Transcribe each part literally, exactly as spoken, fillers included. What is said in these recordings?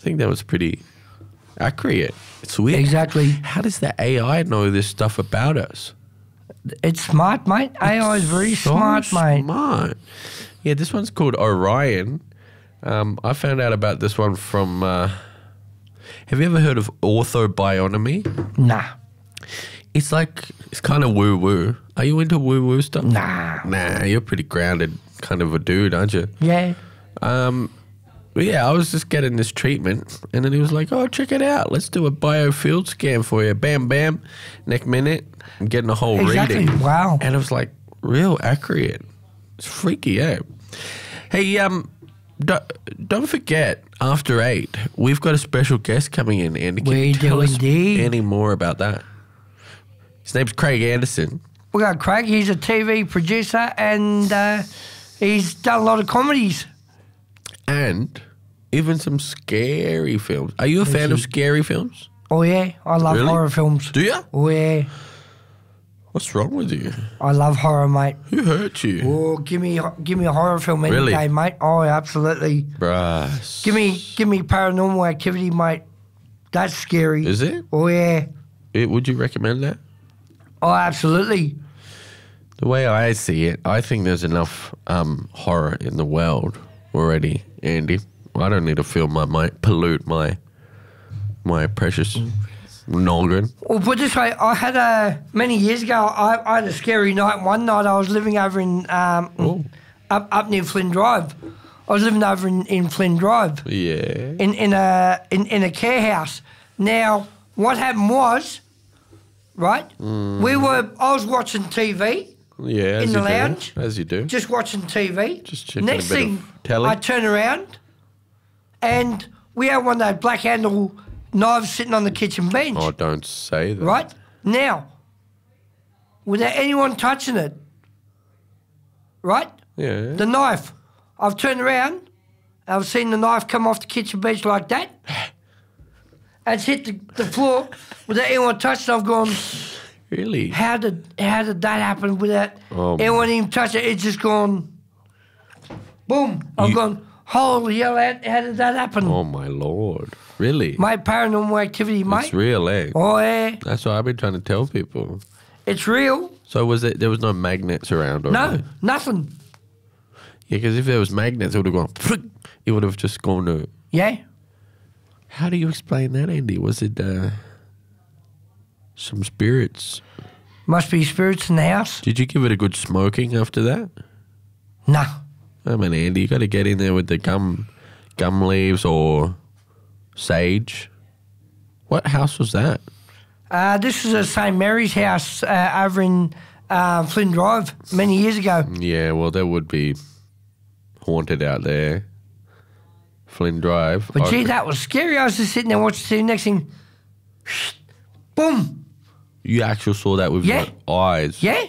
think that was pretty accurate. It's weird. Exactly. How does the A I know this stuff about us? It's smart, mate. A I is very So smart, mate. Smart. Yeah, this one's called Orion. Um, I found out about this one from. Uh, have you ever heard of orthobionomy? Nah. It's like it's kind of woo woo. Are you into woo woo stuff? Nah. Nah, you're pretty grounded kind of a dude, aren't you? Yeah. Um, but yeah, I was just getting this treatment, and then he was like, "Oh, check it out. Let's do a biofield scan for you." Bam, bam. Next minute, I'm getting a whole Exactly. reading. Wow. And it was like real accurate. It's freaky, yeah. Hey, um, don't, don't forget, after eight, we've got a special guest coming in, Andy. Can We you tell do us indeed. any more about that? His name's Craig Anderson. We got Craig. He's a T V producer and uh, he's done a lot of comedies. And even some scary films. Are you a fan of scary films? Oh, yeah. I love Really? horror films. Do you? Oh, yeah. What's wrong with you? I love horror, mate. Who hurt you? Oh, give me give me a horror film any Really? day, mate. Oh, absolutely. Bruh. Give me give me Paranormal Activity, mate. That's scary. Is it? Oh, yeah. it? Would you recommend that? Oh, absolutely. The way I see it, I think there's enough um, horror in the world already, Andy. I don't need to feel my, my pollute my my precious noggin. Well, put it this way, I had a many years ago. I, I had a scary night. One night, I was living over in um, Oh. up up near Flynn Drive. I was living over in, in Flynn Drive Yeah. in in a in, in a care house. Now, what happened was, right? We were. I was watching T V. Yeah. As In the you do. lounge? As you do. Just watching T V. Just checking Next a bit thing, of telly. I turn around, and we had one of those black handle knives sitting on the kitchen bench. Oh, don't say that. Right now, without anyone touching it. Right, Yeah. the knife. I've turned around. I've seen the knife come off the kitchen bench like that. And it's hit the, the floor without anyone touching it. I've gone. Really? How did how did that happen without Oh, anyone even touch it? It's just gone. Boom! I've You- gone. Holy hell! How, how did that happen? Oh, my Lord. Really? My Paranormal Activity, mate. It's real, eh? Oh yeah, That's what I've been trying to tell people. it's real. So was it? There was no magnets around, or No, anything? nothing. Yeah, because if there was magnets, it would have gone. Frick, it would have just gone to. Yeah. How do you explain that, Andy? Was it uh, some spirits? Must be spirits in the house. Did you give it a good smoking after that? No. I mean, Andy, you got to get in there with the gum, gum leaves or sage. What house was that? Uh, this was at Saint Mary's house uh, over in uh, Flynn Drive many years ago. Yeah, well, there would be haunted out there. Flynn Drive. But I- gee, that was scary. I was just sitting there watching T V. Next thing, boom. You actually saw that with Yeah. your eyes. Yeah.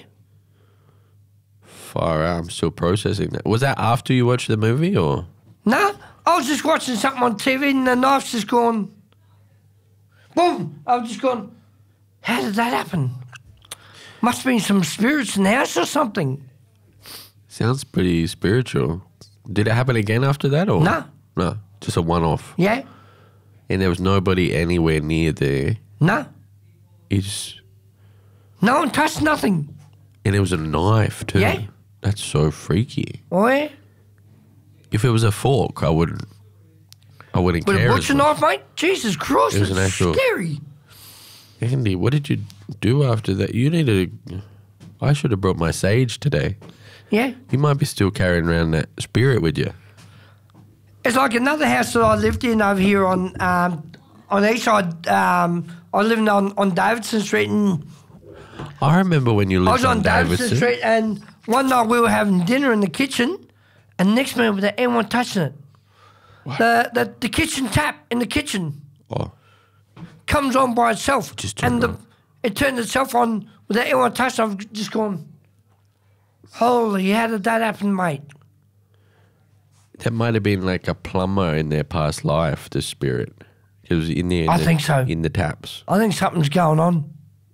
Far out. I'm still processing that. Was that after you watched the movie, or? No, I was just watching something on T V and the knife's just gone. Boom! I was just going, how did that happen? Must have been some spirits in the house or something. Sounds pretty spiritual. Did it happen again after that, or? No. No, just a one-off. Yeah? And there was nobody anywhere near there. No. It's, No one touched nothing. and it was a knife, too. Yeah. That's so freaky. Oh, yeah? If it was a fork, I wouldn't, I wouldn't With care. a as butcher much. knife, mate? Jesus Christ, It was it's an actual- scary. Andy, what did you do after that? You need to, I should have brought my sage today. Yeah? You might be still carrying around that spirit with you. It's like another house that I lived in over here on um, on the east side. Um, I was living on, on Davidson Street, and I remember when you lived I was on, on Davidson, Davidson. Street, and one night we were having dinner in the kitchen, and next minute without anyone touching it, the, the the kitchen tap in the kitchen Oh, comes on by itself, Just turned and the, on. it turned itself on without anyone touching. I've just gone, holy, how did that happen, mate? that might have been like a plumber in their past life, the spirit. It was in there. In I the, think so. In the taps. I think something's going on.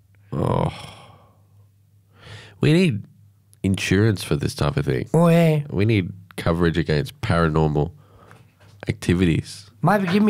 We need insurance for this type of thing. Oh yeah, We need coverage against paranormal activities. maybe give me.